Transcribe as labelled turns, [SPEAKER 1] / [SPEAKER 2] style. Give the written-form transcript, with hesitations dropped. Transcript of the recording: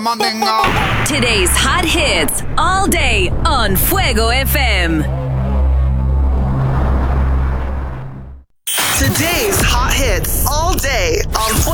[SPEAKER 1] Mandingo.
[SPEAKER 2] Today's hot hits all day on Fuego FM.
[SPEAKER 3] Today's hot hits all day on